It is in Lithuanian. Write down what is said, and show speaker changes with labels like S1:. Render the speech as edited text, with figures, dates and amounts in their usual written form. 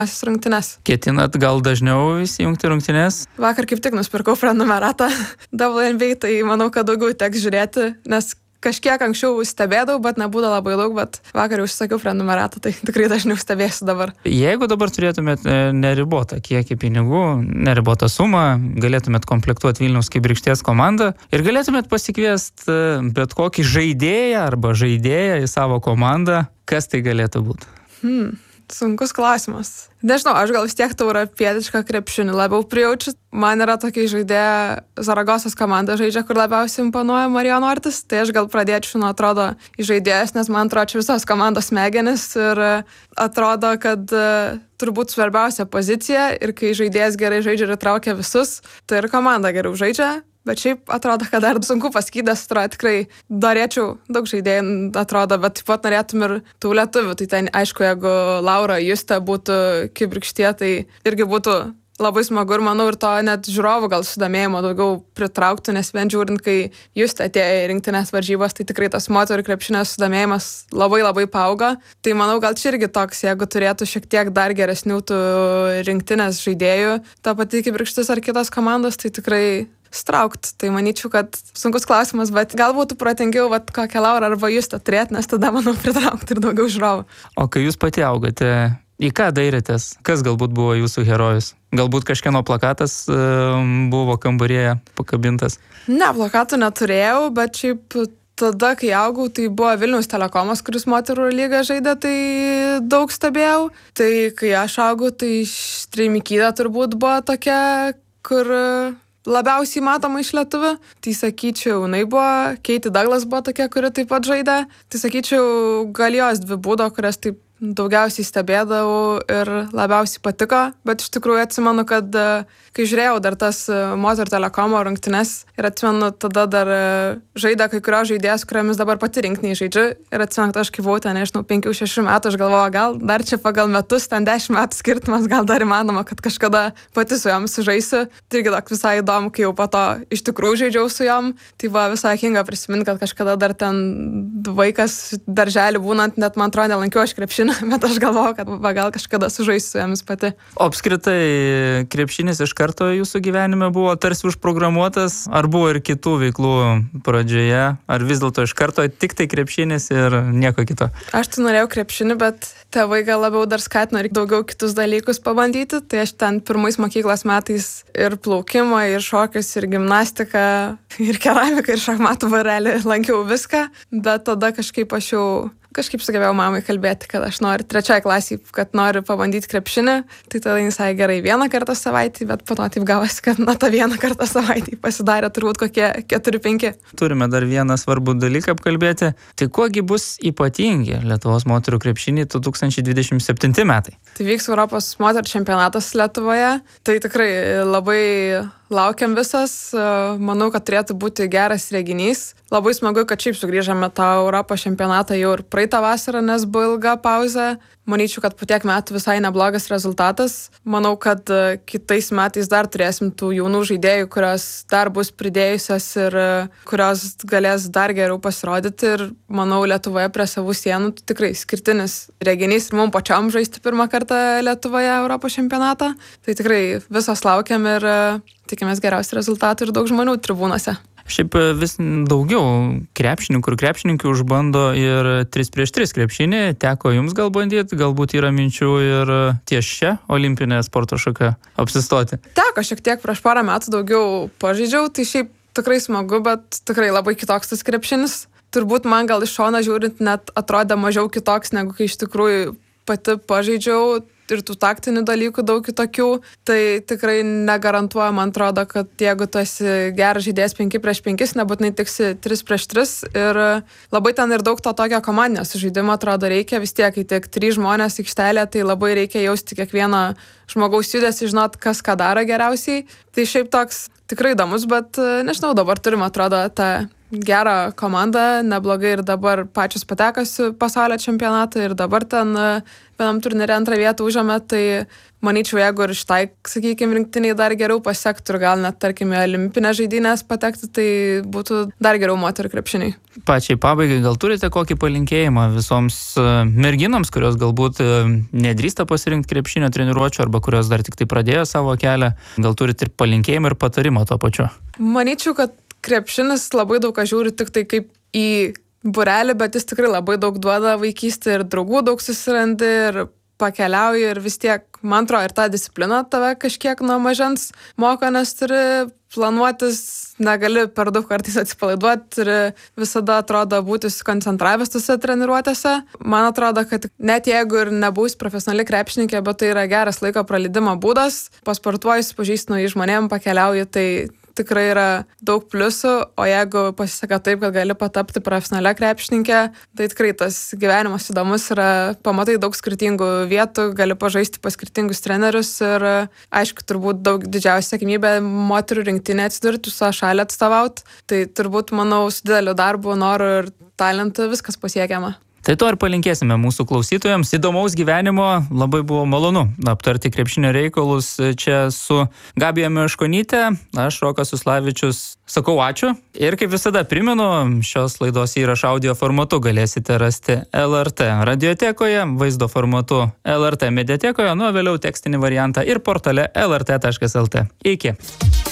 S1: rungtynes.
S2: Ketinat gal dažniau įsijungti rungtynes?
S1: Vakar kaip tik nusipirkau prenumeratą WNBA, tai manau, kad daugiau teks žiūrėti, nes kažkiek anksčiau stebėdavau, bet nebūdavo labai daug, bet vakar užsisakiau prenumeratą, tai tikrai dažniau stebėsiu dabar.
S2: Jeigu dabar turėtumėt neribotą kiekį pinigų, neribotą sumą, galėtumėt komplektuoti Vilniaus Kibirkšties komandą ir galėtumėt pasikviesti bet kokį žaidėją arba žaidėją į savo komandą, kas tai galėtų būti?
S1: Sunkus klausimas. Nežinau, aš gal vis tiek europietišką krepšinį labiau prijaučiu. Man yra tokia žaidėja, Zaragosas komanda žaidžia, kur labiausiai imponuoja Marijon Ortis, tai aš gal pradėčiau nuo atrodo žaidėjas, nes man atrodo čia visos komandos smegenis ir atrodo, kad turbūt svarbiausia pozicija ir kai žaidėjas gerai žaidžia ir įtraukia visus, tai ir komanda geriau žaidžia. Bet šiaip atrodo, kad dar sunku pasakyti, atrodo tikrai norėčiau daug žaidėjų, atrodo, bet taip pat norėtum ir tų lietuvių. Tai ten, aišku, jeigu Laura Justė būtų Kibirkštie, tai irgi būtų labai smagu ir manau ir to net žiūrovų gal sudomėjimo daugiau pritrauktų, nes vien žiūrint, kai Justė atėjo į rinktinės varžybas, tai tikrai tas moterų krepšinio sudomėjimas labai paaugo. Tai manau, gal čia irgi toks, jeigu turėtų šiek tiek dar geresnių tų rinktinės žaidėjų, ta pati Kibirkštis ar kitos komandos, tai tikrai straukti. Tai manyčiau, kad sunkus klausimas, bet gal būtų protingiau kokią Laurą arba Justą turėti, nes tada, manau, pritraukti ir daugiau žiūrovų.
S2: O kai jūs pati augate, į ką dairėtės? Kas galbūt buvo jūsų herojus? Galbūt kažkieno plakatas buvo kambarėje pakabintas?
S1: Ne, plakatų neturėjau, bet šiaip tada, kai augau, tai buvo Vilniaus Telekomas, kuris moterų lygą žaidė, tai daug stebėjau. Tai kai aš augau, tai Streimikytė turbūt buvo tokia, kur labiausiai matoma iš lietuvių. Tai sakyčiau, jinai buvo, Keiti Douglas buvo tokia, kuri taip pat žaidė. Tai sakyčiau, gal jos dvi būdo, kurias taip daugiausiai stebėdavau ir labiausiai patiko, bet iš tikrųjų atsimenu, kad kai žiūrėjau dar tas moterų Telekomo rungtynes ir atsimenu, tada dar žaidė kai kurios žaidėjas, kuriomis dabar pati rinktinėje žaidžiu ir atsimenu, kad aš kai buvau ten, nežinau, 5-6 metų, aš galvoju, gal dar čia pagal metus, ten 10 metų skirtumas, gal dar įmanoma, kad kažkada pati su jom sužaisiu. Tai irgi toks visai įdomu, kai jau po to iš tikrųjų žaidžiau su jom, tai buvo visai juokinga prisiminti, kad kažkada dar ten vaikas darželį būnant, net man atrodo, nelankiau aš krepšinį, bet aš galvoju, kad gal kažkada sužaisiu su jomis pati.
S2: O apskritai, krepšinis iš karto jūsų gyvenime buvo tarsi užprogramuotas, ar buvo ir kitų veiklų pradžioje, ar vis dėlto iš karto tik tai krepšinis ir nieko kito?
S1: Aš tai norėjau krepšinį, bet tėvai gal labiau dar skatino ir daugiau kitus dalykus pabandyti, tai aš ten pirmais mokyklos metais ir plaukimą, ir šokius, ir gimnastiką, ir keramiką, ir šachmatų varelį lankiau viską, bet tada kažkaip sugebėjau mamai kalbėti, kad aš noriu 3 klasėje, kad noriu pabandyti krepšinį, tai tada jis sakė gerai 1 kartą savaitį, bet po to taip gavosi, kad tą 1 kartą savaitį pasidarė turbūt kokie 4-5.
S2: Turime dar vieną svarbų dalyką apkalbėti. Tai kuogi bus ypatingi Lietuvos moterų krepšiniai 2027 metai?
S1: Tai vyks Europos moterų čempionatas Lietuvoje, tai tikrai labai laukiam visas, manau, kad turėtų būti geras reginys. Labai smagu, kad šiaip sugrįžame tą Europos čempionatą jau ir praeitą vasarą, nes buvo ilga pauzė. Manyčiau, kad po tiek metų visai neblogas rezultatas. Manau, kad kitais metais dar turėsim tų jaunų žaidėjų, kurios dar bus pridėjusios ir kurios galės dar geriau pasirodyti. Ir manau, Lietuvoje prie savų sienų tikrai skirtinis reginys ir mums pačiom žaisti pirmą kartą Lietuvoje Europos čempionatą. Tai tikrai visos laukiam ir tikimės geriausių rezultatų ir daug žmonių tribūnose.
S2: Šiaip vis daugiau krepšininkų ir krepšininkių užbando ir 3x3 krepšinį. Teko jums gal bandyti, galbūt yra minčių ir ties šią olimpinę sporto šaką apsistoti?
S1: Teko šiek tiek prieš porą metų daugiau pažaidžiau, tai šiaip tikrai smagu, bet tikrai labai kitoks tas krepšinis. Turbūt man gal iš šono žiūrint net atrodė mažiau kitoks, negu kai iš tikrųjų pati pažaidžiau. Ir tų taktinių dalykų daug kitokių, tai tikrai negarantuoja, man atrodo, kad jeigu tu esi geras žaidėjas 5x5, nebūtinai tiksi 3x3 ir labai ten ir daug to tokio komandinio sužaidimo atrodo reikia, vis tiek, kai tik 3 žmonės aikštelė, tai labai reikia jausti kiekvieno žmogaus judesį, žinot, kas ką daro geriausiai. Tai šiaip toks tikrai įdomus, bet nežinau, dabar turim, atrodo, tą gerą komandą, neblogai ir dabar pačios patekusi pasaulio čempionatą ir dabar ten vienam turnyre antrą vietą užėmė, tai manyčiau, jeigu ir šitai, sakykime, rinktiniai dar geriau pasiektų ir gal net, tarkime, olimpinės žaidynės patekti, tai būtų dar geriau moterų krepšiniai.
S2: Pačiai pabaigai, gal turite kokį palinkėjimą visoms merginoms, kurios galbūt nedrįsta pasirinkti krepšinio treniruočių arba kurios dar tik tai pradėjo savo kelią, gal turite ir palinkėjimą ir patarimą tuo pačiu?
S1: Manyčiau, kad krepšinis labai daug ką žiūri tik tai kaip į būrelį, bet jis tikrai labai daug duoda vaikystė ir draugų daug susirandi ir pakeliauji ir vis tiek, man atrodo, ir ta disciplina tave kažkiek nuo mažens moko, nes turi planuotis, negali per daug kartais atsipalaiduoti ir visada atrodo būti susikoncentravęs tose treniruotėse. Man atrodo, kad net jeigu ir nebūsi profesionali krepšininkė, bet tai yra geras laiko praleidimo būdas, pasportuoji, pažįsti naujai žmonėm, pakeliauji, tai tikrai yra daug pliusų, o jeigu pasiseka taip, kad gali patapti profesionalia krepšininkė, tai tikrai tas gyvenimas įdomus yra, pamatai daug skirtingų vietų, gali pažaisti pas skirtingus trenerius ir aišku, turbūt daug didžiausia sėkmybė moterų rinktinė atsidurti, savo šalį atstovauti, tai turbūt, manau, su dideliu darbu, noru ir talentu viskas pasiekiama.
S2: Tai to ir palinkėsime mūsų klausytojams. Įdomaus gyvenimo, labai buvo malonu aptarti krepšinio reikalus čia su Gabija Meškonytė. Aš, Rokas Suslavičius, sakau ačiū. Ir kaip visada primenu, šios laidos įrašą audio formatu galėsite rasti LRT radiotekoje, vaizdo formatu LRT mediatekoje, nuo vėliau tekstinį variantą ir portale lrt.lt. Iki.